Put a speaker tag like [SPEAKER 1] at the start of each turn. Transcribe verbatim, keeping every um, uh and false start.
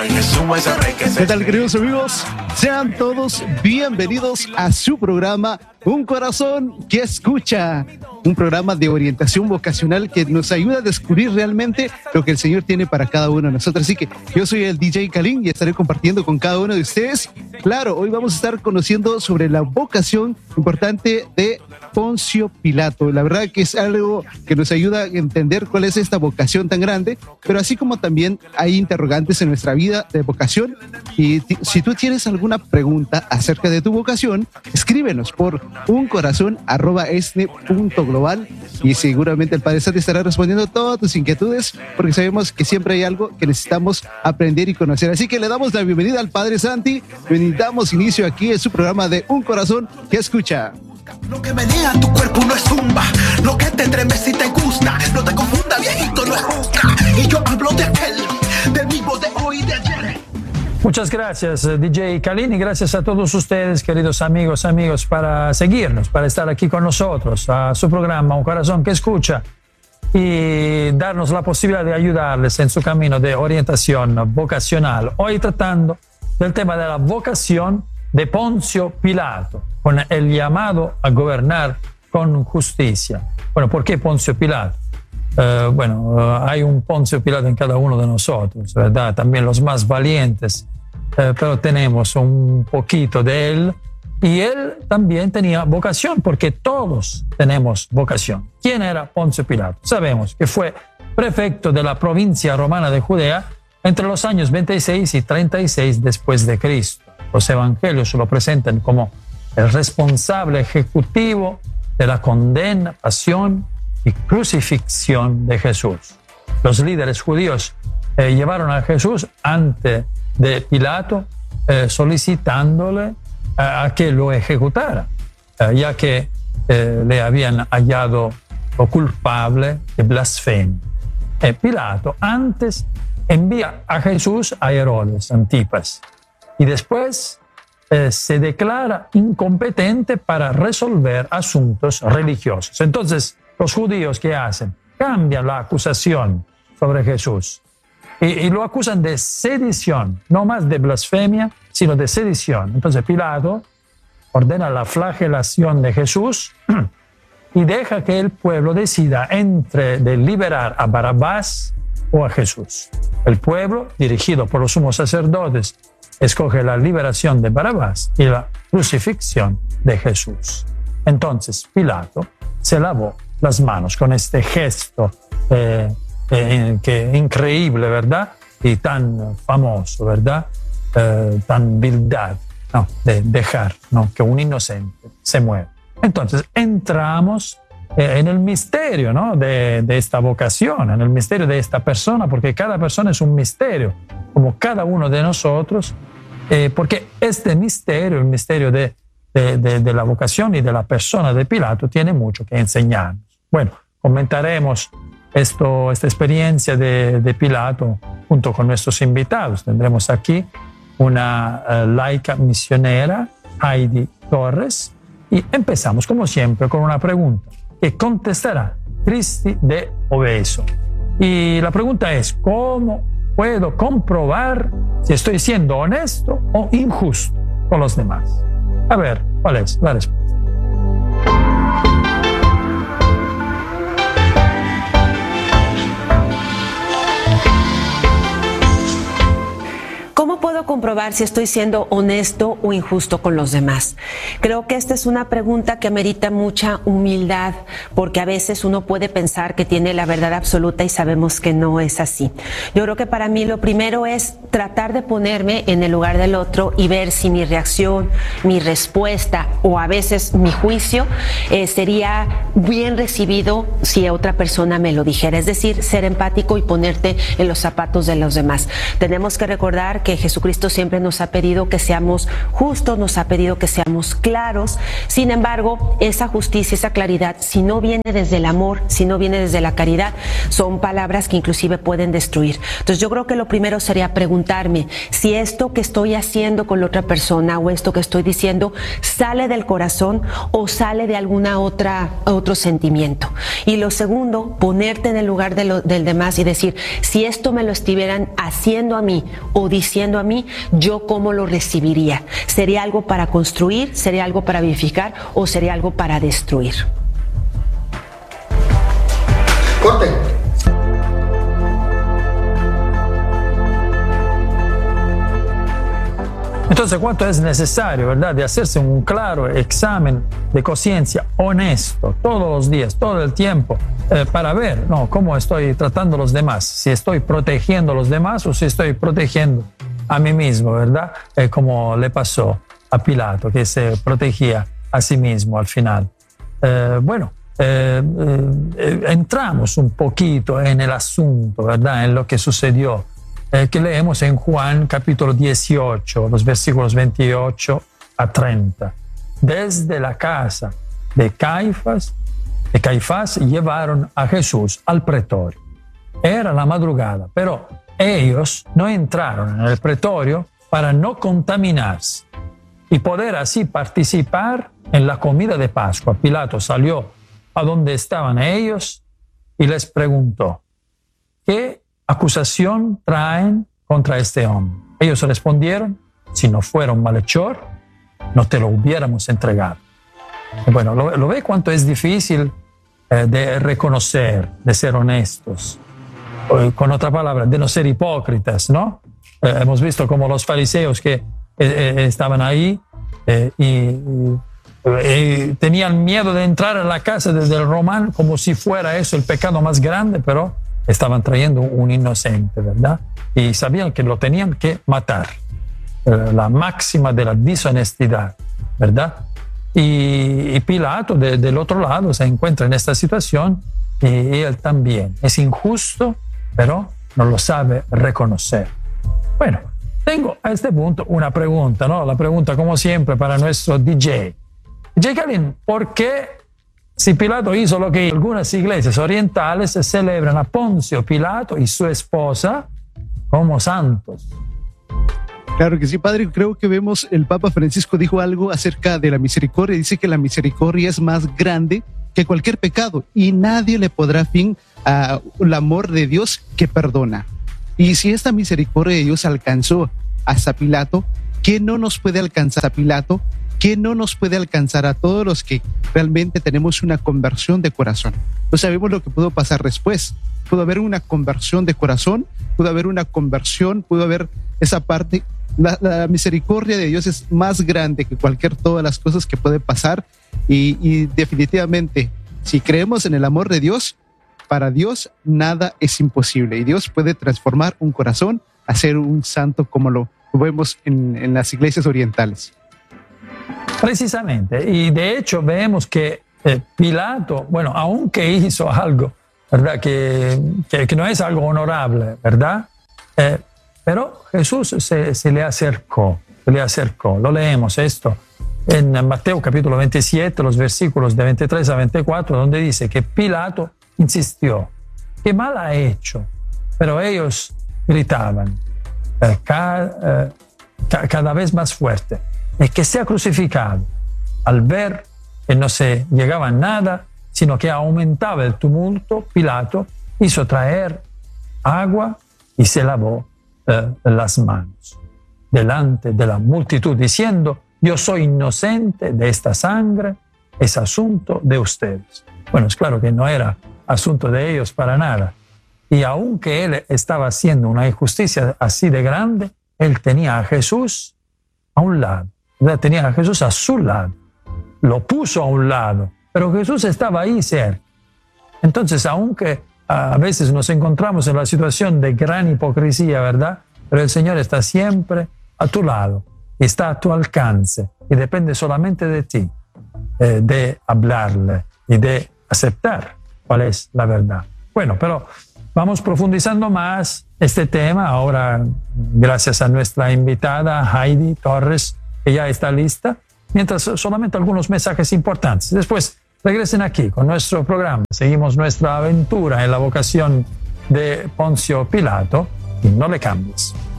[SPEAKER 1] ¿Qué tal, queridos amigos? Sean todos bienvenidos a su programa Un Corazón que Escucha, un programa de orientación vocacional que nos ayuda a descubrir realmente lo que el Señor tiene para cada uno de nosotros. Así que yo soy el D J Kalin y estaré compartiendo con cada uno de ustedes. Claro, hoy vamos a estar conociendo sobre la vocación importante de Poncio Pilato. La verdad que es algo que nos ayuda a entender cuál es esta vocación tan grande, pero así como también hay interrogantes en nuestra vida de vocación. Y si tú tienes alguna pregunta acerca de tu vocación, escríbenos por uncorazón arroba esne punto global y seguramente el Padre Santo estará respondiendo todas tus inquietudes, porque sabemos que siempre hay algo que necesitamos aprender y conocer. Así que le damos la bienvenida al Padre Santi. Damos inicio aquí en su programa de Un Corazón que Escucha.
[SPEAKER 2] Lo que menea tu cuerpo no es zumba, lo que te estremece y te gusta, no te confunda, viejito, no es justa. Y yo hablo de aquel, del mismo de hoy y de ayer.
[SPEAKER 3] Muchas gracias, D J Kalin, y gracias a todos ustedes, queridos amigos, amigos, para seguirnos, para estar aquí con nosotros, a su programa Un Corazón que Escucha, y darnos la posibilidad de ayudarles en su camino de orientación vocacional. Hoy tratando del tema de la vocación de Poncio Pilato, con el llamado a gobernar con justicia. Bueno, ¿por qué Poncio Pilato? Uh, bueno, uh, hay un Poncio Pilato en cada uno de nosotros, ¿verdad? También los más valientes, uh, pero tenemos un poquito de él. Y él también tenía vocación, porque todos tenemos vocación. ¿Quién era Poncio Pilato? Sabemos que fue prefecto de la provincia romana de Judea entre los años veintiséis y treinta y seis después de Cristo. Los evangelios lo presentan como el responsable ejecutivo de la condena, pasión y crucifixión de Jesús. Los líderes judíos eh, llevaron a Jesús ante de Pilato eh, solicitándole a, a que lo ejecutara, eh, ya que eh, le habían hallado culpable de blasfemia. Eh, Pilato antes envía a Jesús a Herodes Antipas y después eh, se declara incompetente para resolver asuntos religiosos. Entonces, los judíos, ¿qué hacen? Cambian la acusación sobre Jesús y, y lo acusan de sedición, no más de blasfemia, sino de sedición. Entonces Pilato ordena la flagelación de Jesús y deja que el pueblo decida entre de liberar a Barrabás o a Jesús. El pueblo, dirigido por los sumos sacerdotes, escoge la liberación de Barrabás y la crucifixión de Jesús. Entonces Pilato se lavó las manos con este gesto eh, eh, que increíble, ¿verdad? Y tan famoso, ¿verdad? Eh, tan vildad, ¿no? De dejar, ¿no? Que un inocente se muera. Entonces entramos eh, en el misterio, ¿no? de, de esta vocación, en el misterio de esta persona, porque cada persona es un misterio, como cada uno de nosotros, eh, porque este misterio, el misterio de, de, de, de la vocación y de la persona de Pilato, tiene mucho que enseñarnos. Bueno, comentaremos esto, esta experiencia de, de Pilato junto con nuestros invitados. Tendremos aquí una uh, laica misionera, Heidi Torres, y empezamos como siempre con una pregunta que contestará Cristi de Obeso. Y la pregunta es, ¿cómo puedo comprobar si estoy siendo honesto o injusto con los demás? A ver, ¿cuál es la respuesta?
[SPEAKER 4] ¿Cómo puedo comprobar si estoy siendo honesto o injusto con los demás? Creo que esta es una pregunta que amerita mucha humildad, porque a veces uno puede pensar que tiene la verdad absoluta y sabemos que no es así. Yo creo que para mí lo primero es tratar de ponerme en el lugar del otro y ver si mi reacción, mi respuesta o a veces mi juicio eh, sería bien recibido si otra persona me lo dijera. Es decir, ser empático y ponerte en los zapatos de los demás. Tenemos que recordar que que Jesucristo siempre nos ha pedido que seamos justos, nos ha pedido que seamos claros. Sin embargo, esa justicia, esa claridad, si no viene desde el amor, si no viene desde la caridad, son palabras que inclusive pueden destruir. Entonces yo creo que lo primero sería preguntarme si esto que estoy haciendo con la otra persona o esto que estoy diciendo sale del corazón o sale de alguna otra otro sentimiento. Y lo segundo, ponerte en el lugar de lo, del demás y decir, si esto me lo estuvieran haciendo a mí o diciendo a mí, yo cómo lo recibiría. ¿Sería algo para construir? ¿Sería algo para vivificar? ¿O sería algo para destruir?
[SPEAKER 2] Corte.
[SPEAKER 3] Entonces, ¿cuánto es necesario, verdad, de hacerse un claro examen de conciencia honesto todos los días, todo el tiempo, eh, para ver, no, cómo estoy tratando a los demás, si estoy protegiendo a los demás o si estoy protegiendo a mí mismo, verdad? Eh, como le pasó a Pilato, que se protegía a sí mismo al final. Eh, bueno, eh, eh, entramos un poquito en el asunto, verdad, en lo que sucedió. Eh, que leemos en Juan capítulo dieciocho, los versículos veintiocho a treinta. Desde la casa de Caifás, de Caifás llevaron a Jesús al pretorio. Era la madrugada, pero ellos no entraron en el pretorio para no contaminarse y poder así participar en la comida de Pascua. Pilato salió a donde estaban ellos y les preguntó, ¿qué acusación traen contra este hombre? Ellos respondieron, si no fuera un malhechor, no te lo hubiéramos entregado. Y bueno, lo, lo ve cuánto es difícil eh, de reconocer, de ser honestos. O, con otra palabra, de no ser hipócritas, ¿no? Eh, hemos visto como los fariseos que eh, eh, estaban ahí eh, y, y, y tenían miedo de entrar en la casa del romano como si fuera eso el pecado más grande, pero estaban trayendo un inocente, ¿verdad? Y sabían que lo tenían que matar. Eh, la máxima de la deshonestidad, ¿verdad? Y, y Pilato de, del otro lado se encuentra en esta situación y, y él también. Es injusto, pero no lo sabe reconocer. Bueno, tengo a este punto una pregunta, ¿no? La pregunta, como siempre, para nuestro D J. D J Kalin, ¿por qué si Pilato hizo lo que algunas iglesias orientales celebran a Poncio Pilato y su esposa como santos?
[SPEAKER 1] Claro que sí, padre. Creo que vemos, el Papa Francisco dijo algo acerca de la misericordia. Dice que la misericordia es más grande que cualquier pecado y nadie le podrá fin al amor de Dios que perdona. Y si esta misericordia de Dios alcanzó hasta Pilato, ¿qué no nos puede alcanzar a Pilato? ¿Qué no nos puede alcanzar a todos los que realmente tenemos una conversión de corazón? No sabemos lo que pudo pasar después. Pudo haber una conversión de corazón, pudo haber una conversión, pudo haber esa parte. La, la misericordia de Dios es más grande que cualquier todas las cosas que puede pasar y, y definitivamente, si creemos en el amor de Dios, para Dios nada es imposible y Dios puede transformar un corazón a ser un santo como lo vemos en, en las iglesias orientales.
[SPEAKER 3] Precisamente, y de hecho vemos que eh, Pilato, bueno, aunque hizo algo, ¿verdad? Que, que, que no es algo honorable, ¿verdad? Eh, pero Jesús se, se le acercó, se le acercó. Lo leemos esto en Mateo capítulo veintisiete, los versículos de veintitrés a veinticuatro, donde dice que Pilato insistió, ¿qué mal ha hecho? Pero ellos gritaban eh, cada, eh, cada vez más fuerte, es que sea crucificado. Al ver que no se llegaba a nada, sino que aumentaba el tumulto, Pilato hizo traer agua y se lavó eh, las manos delante de la multitud, diciendo, yo soy inocente de esta sangre, es asunto de ustedes. Bueno, es claro que no era asunto de ellos para nada. Y aunque él estaba haciendo una injusticia así de grande, él tenía a Jesús a un lado. Tenía a Jesús a su lado, lo puso a un lado, pero Jesús estaba ahí cerca. Entonces, aunque a veces nos encontramos en la situación de gran hipocresía, ¿verdad? Pero el Señor está siempre a tu lado, está a tu alcance y depende solamente de ti, eh, de hablarle y de aceptar cuál es la verdad. Bueno, pero vamos profundizando más este tema. Ahora, gracias a nuestra invitada Heidi Torres, que ya está lista, mientras solamente algunos mensajes importantes. Después regresen aquí con nuestro programa. Seguimos nuestra aventura en la vocación de Poncio Pilato y no le cambies.